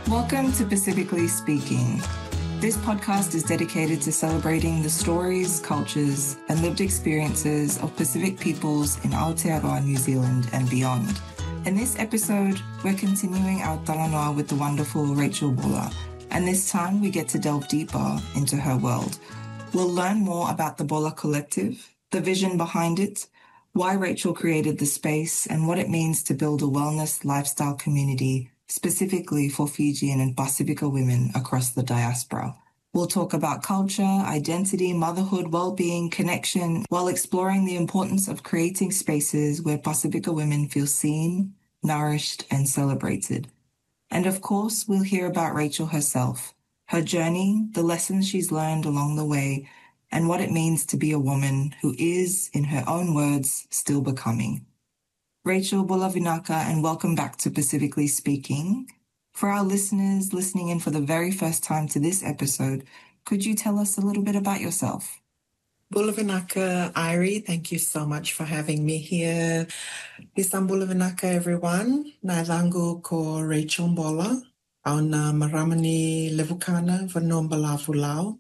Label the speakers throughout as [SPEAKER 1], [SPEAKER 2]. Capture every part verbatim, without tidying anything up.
[SPEAKER 1] Welcome to Pacifically Speaking. This podcast is dedicated to celebrating the stories, cultures, and lived experiences of Pacific peoples in Aotearoa, New Zealand, and beyond. In this episode, we're continuing our talanoa with the wonderful Rachel Bola, and this time we get to delve deeper into her world. We'll learn more about the Bola Collective, the vision behind it, why Rachel created the space, and what it means to build a wellness lifestyle community specifically for Fijian and Pasifika women across the diaspora. We'll talk about culture, identity, motherhood, well-being, connection, while exploring the importance of creating spaces where Pasifika women feel seen, nourished, and celebrated. And of course, we'll hear about Rachel herself, her journey, the lessons she's learned along the way, and what it means to be a woman who is, in her own words, still becoming. Rachel Bola Vinaka, and welcome back to Pacifically Speaking. For our listeners listening in for the very first time to this episode, could you tell us a little bit about yourself?
[SPEAKER 2] Bola Vinaka, Irie, thank you so much for having me here. Isam Bola Vinaka, everyone. Nailangu ko Rachel Bola. Auna maramani levukana vano mbalavulau.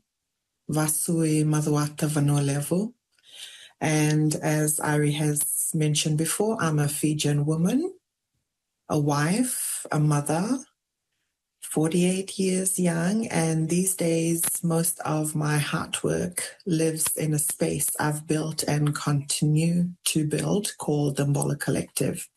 [SPEAKER 2] Vasui maduata vano levu. And as Irie has mentioned before, I'm a Fijian woman, a wife, a mother, forty-eight years young, and these days most of my heart work lives in a space I've built and continue to build called the Bola Collective.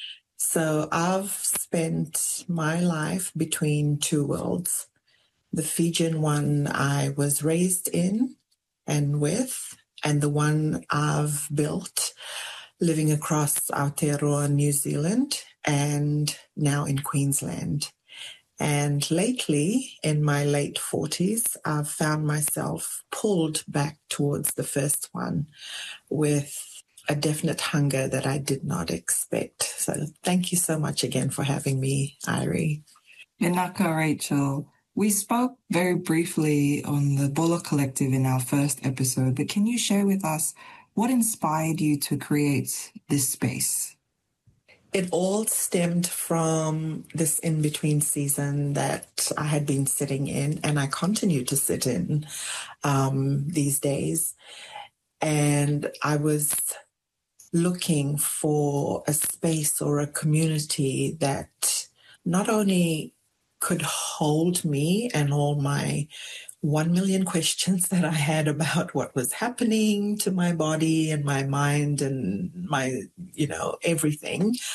[SPEAKER 2] So I've spent my life between two worlds. The Fijian one I was raised in and with, and the one I've built living across Aotearoa, New Zealand, and now in Queensland. And lately, in my late forties, I've found myself pulled back towards the first one with a definite hunger that I did not expect. So thank you so much again for having me, Irie.
[SPEAKER 1] Vinaka, Rachel. We spoke very briefly on the Bola Collective in our first episode, but can you share with us what inspired you to create this space?
[SPEAKER 2] It all stemmed from this in-between season that I had been sitting in, and I continue to sit in um, these days. And I was looking for a space or a community that not only could hold me and all my one million questions that I had about what was happening to my body and my mind and my, you know, everything,